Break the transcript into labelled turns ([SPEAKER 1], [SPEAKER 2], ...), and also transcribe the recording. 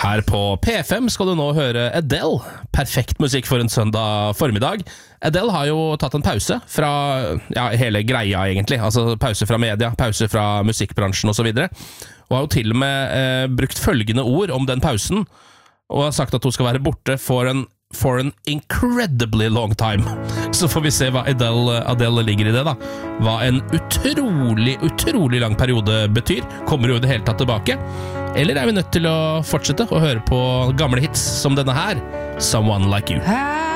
[SPEAKER 1] Her på P5 skal du nå høre Adele, perfekt musikk for en søndag formiddag. Adele har jo tatt en pause fra hele greia egentlig, altså pause fra media, pause fra musikkbransjen og så videre. Og har jo til og med brukt følgende ord om den pausen, og har sagt at hun skal være borte for an incredibly long time. Så får vi se hva Adele ligger i det da. Hva en utrolig lang periode betyr. Kommer hun i det hele tatt tilbake? Eller er vi nødt til å fortsette å høre på gamle hits som denne her, Someone Like You?